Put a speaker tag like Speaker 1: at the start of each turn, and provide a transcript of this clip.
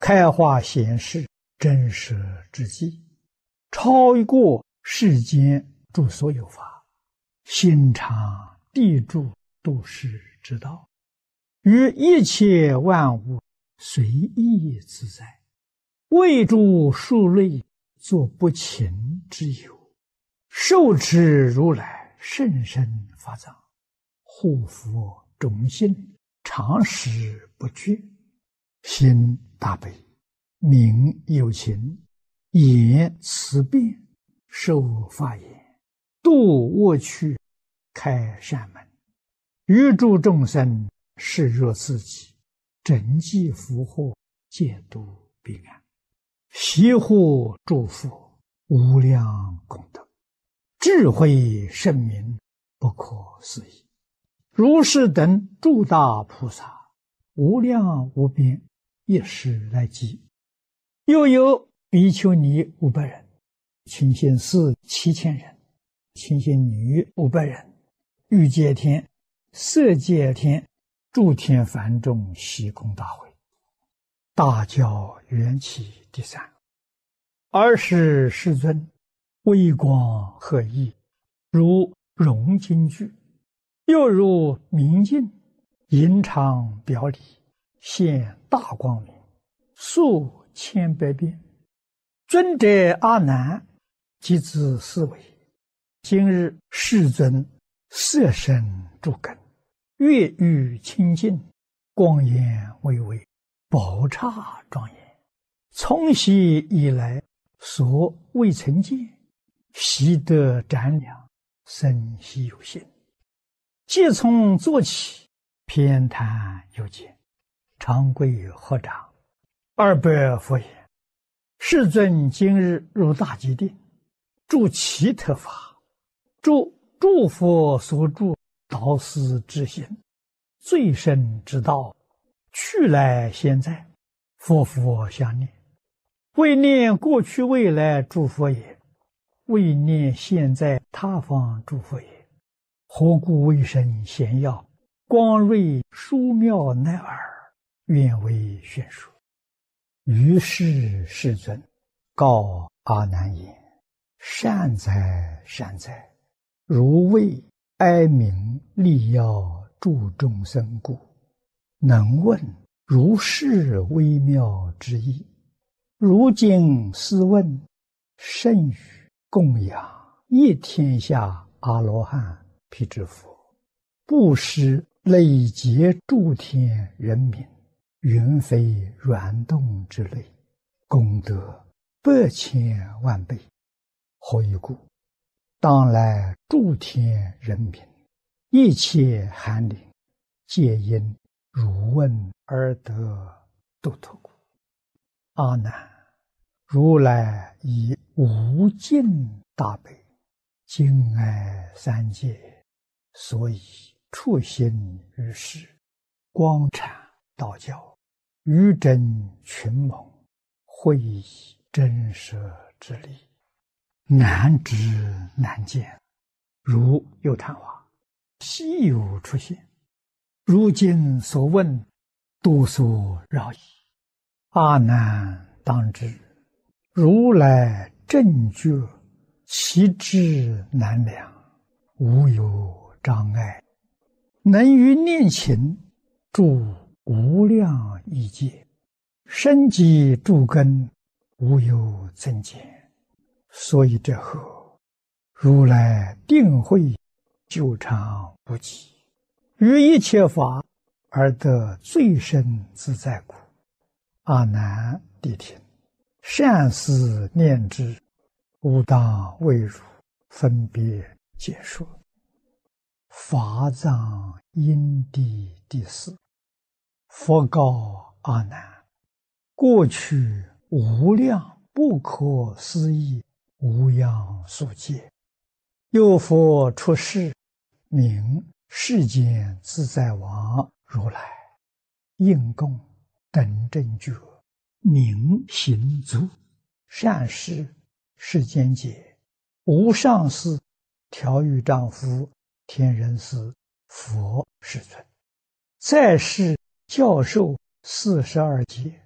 Speaker 1: 开化显示真实之际，超过世间诸所有法，心常地住度世之道，于一切万物随意自在，为诸数类作不勤之有，受持如来甚深法藏，护佛种心，常时不绝，心大悲，名有情，言慈辩，受法言，度恶趣，开善门，于诸众生视若自己，整济福祸，戒度彼岸，悉护诸佛，无量功德，智慧圣明，不可思议。如是等诸大菩萨，无量无边，一时来集。又有比丘尼500人，清心寺7000人，清心女500人，欲界天、色界天、诸天梵众悉空大会，大教缘起第3。尔时世尊微光赫熠，如融金具，又如明镜，银常表里，现大光明，数千百变。尊者阿难即自思维：今日世尊色身诸根，月欲清净，光颜巍巍，宝刹庄严，从昔以来所未曾见，悉得瞻量，生悉有信。即从坐起，偏袒有见，长跪合掌，200佛言：世尊今日入大吉定，住其特法，诸佛所住导师之心，最深之道，去来现在，佛佛相念，为念过去未来诸佛也，为念现在他方诸佛也。何故为生显耀，光瑞殊妙乃尔，愿为宣说。于是世尊告阿难言：善哉善哉，如为哀鸣利要助众生故，能问如是微妙之意。如今思问，甚于供养一天下阿罗汉辟支佛，布施累劫诸天人民，云飞软动之类，功德100千万倍。何以故？当来诸天人民，一切寒灵，皆因汝问而得度脱故。阿难，如来以无尽大悲，敬爱三界，所以处心于世，光阐道教，于真群蒙，会以真实之理，难知难见，如有昙花，稀有出现。如今所问，多所扰矣。阿难当知，如来正觉，其智难量，无有障碍，能于念勤住无量亿界，深积诸根，无有增减。所以这后，如来定慧久长不极，于一切法而得最深自在故。阿难谛听，善思念之，吾当为汝分别解说。法藏因地第4。佛告阿难：过去无量不可思议无量数劫，有佛出世，名世间自在王如来，应供等正觉，名行足，善事世间解，无上士，调御丈夫，天人师，佛世尊，在世教授42劫，